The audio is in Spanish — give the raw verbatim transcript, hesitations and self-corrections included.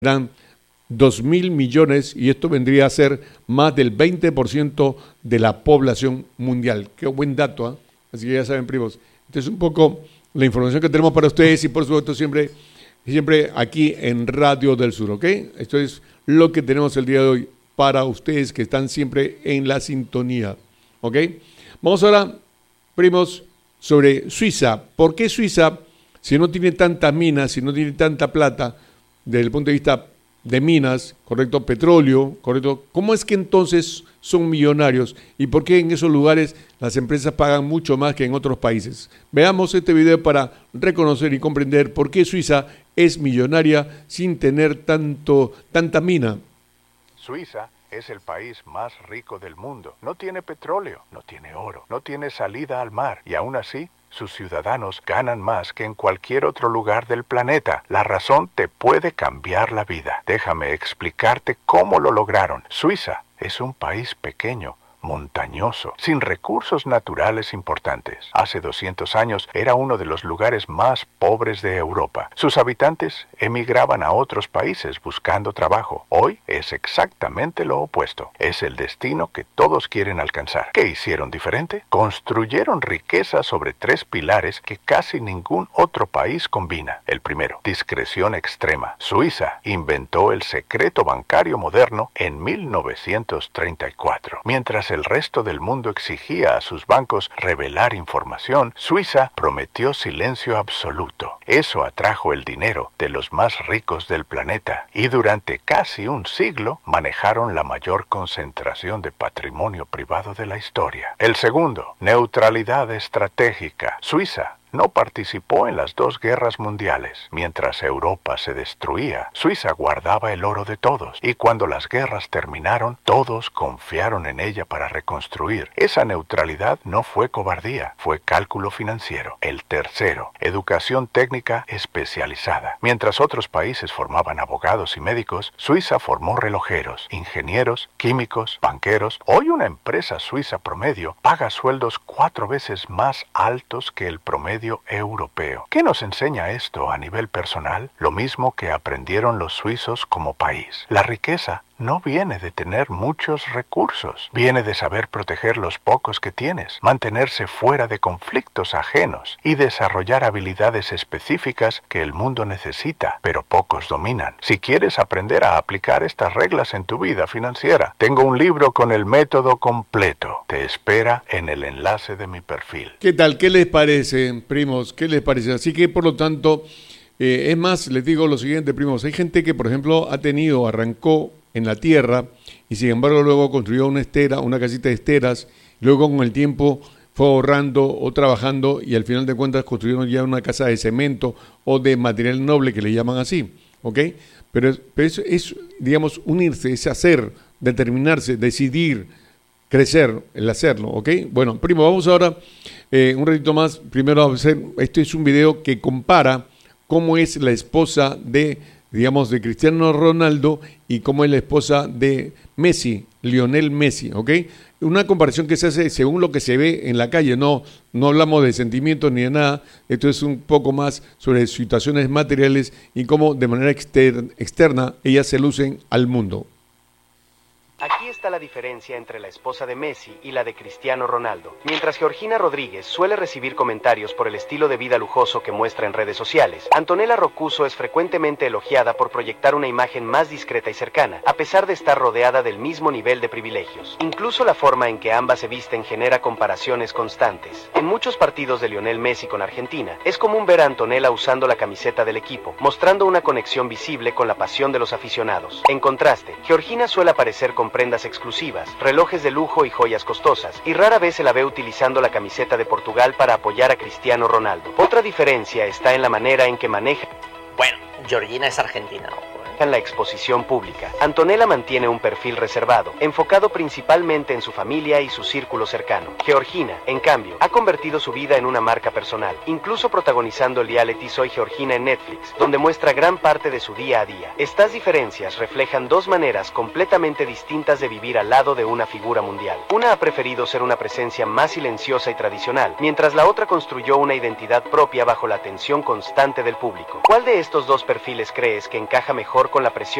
serán dos mil millones y esto vendría a ser más del veinte por ciento de la población mundial. Qué buen dato, ¿eh? Así que ya saben, primos. Esta es un poco la información que tenemos para ustedes y por supuesto siempre, siempre aquí en Radio del Sur, ¿ok? Esto es lo que tenemos el día de hoy para ustedes que están siempre en la sintonía, ¿ok? Vamos ahora, primos, sobre Suiza. ¿Por qué Suiza, si no tiene tantas minas, si no tiene tanta plata, desde el punto de vista de minas, correcto, petróleo, correcto, cómo es que entonces son millonarios y por qué en esos lugares las empresas pagan mucho más que en otros países? Veamos este video para reconocer y comprender por qué Suiza es millonaria sin tener tanto, tanta mina. Suiza es el país más rico del mundo. No tiene petróleo, no tiene oro, no tiene salida al mar y aún así sus ciudadanos ganan más que en cualquier otro lugar del planeta. La razón te puede cambiar la vida. Déjame explicarte cómo lo lograron. Suiza es un país pequeño, montañoso, sin recursos naturales importantes. Hace doscientos años era uno de los lugares más pobres de Europa. Sus habitantes emigraban a otros países buscando trabajo. Hoy es exactamente lo opuesto. Es el destino que todos quieren alcanzar. ¿Qué hicieron diferente? Construyeron riqueza sobre tres pilares que casi ningún otro país combina. El primero, discreción extrema. Suiza inventó el secreto bancario moderno en mil novecientos treinta y cuatro. Mientras el resto del mundo exigía a sus bancos revelar información, Suiza prometió silencio absoluto. Eso atrajo el dinero de los más ricos del planeta y durante casi un siglo manejaron la mayor concentración de patrimonio privado de la historia. El segundo, neutralidad estratégica. Suiza no participó en las dos guerras mundiales. Mientras Europa se destruía, Suiza guardaba el oro de todos, y cuando las guerras terminaron, todos confiaron en ella para reconstruir. Esa neutralidad no fue cobardía, fue cálculo financiero. El tercero, educación técnica especializada. Mientras otros países formaban abogados y médicos, Suiza formó relojeros, ingenieros, químicos, banqueros. Hoy una empresa suiza promedio paga sueldos cuatro veces más altos que el promedio europeo. ¿Qué nos enseña esto a nivel personal? Lo mismo que aprendieron los suizos como país. La riqueza no viene de tener muchos recursos, viene de saber proteger los pocos que tienes, mantenerse fuera de conflictos ajenos y desarrollar habilidades específicas que el mundo necesita, pero pocos dominan. Si quieres aprender a aplicar estas reglas en tu vida financiera, tengo un libro con el método completo. Te espera en el enlace de mi perfil. ¿Qué tal? ¿Qué les parece, primos? ¿Qué les parece? Así que, por lo tanto, eh, es más, les digo lo siguiente, primos. Hay gente que, por ejemplo, ha tenido, arrancó en la tierra y sin embargo luego construyó una estera, una casita de esteras, luego con el tiempo fue ahorrando o trabajando y al final de cuentas construyeron ya una casa de cemento o de material noble que le llaman así, ¿ok? Pero, es, pero eso es, digamos, unirse, es hacer, determinarse, decidir, crecer, el hacerlo, ¿ok? Bueno, primo, vamos ahora eh, un ratito más, primero a hacer, este es un video que compara cómo es la esposa de digamos, de Cristiano Ronaldo y cómo es la esposa de Messi, Lionel Messi, ¿ok? Una comparación que se hace según lo que se ve en la calle, no, no hablamos de sentimientos ni de nada, esto es un poco más sobre situaciones materiales y cómo de manera exter- externa ellas se lucen al mundo. Aquí está la diferencia entre la esposa de Messi y la de Cristiano Ronaldo. Mientras Georgina Rodríguez suele recibir comentarios por el estilo de vida lujoso que muestra en redes sociales, Antonella Roccuzzo es frecuentemente elogiada por proyectar una imagen más discreta y cercana, a pesar de estar rodeada del mismo nivel de privilegios. Incluso la forma en que ambas se visten genera comparaciones constantes. En muchos partidos de Lionel Messi con Argentina, es común ver a Antonella usando la camiseta del equipo, mostrando una conexión visible con la pasión de los aficionados. En contraste, Georgina suele aparecer con prendas exclusivas, relojes de lujo y joyas costosas, y rara vez se la ve utilizando la camiseta de Portugal para apoyar a Cristiano Ronaldo. Otra diferencia está en la manera en que maneja. Bueno, Georgina es argentina, ¿no? En la exposición pública, Antonella mantiene un perfil reservado, enfocado principalmente en su familia y su círculo cercano. Georgina, en cambio, ha convertido su vida en una marca personal, incluso protagonizando el reality Soy Georgina en Netflix, donde muestra gran parte de su día a día. Estas diferencias reflejan dos maneras completamente distintas de vivir al lado de una figura mundial. Una ha preferido ser una presencia más silenciosa y tradicional, mientras la otra construyó una identidad propia bajo la atención constante del público. ¿Cuál de estos dos perfiles crees que encaja mejor con la presión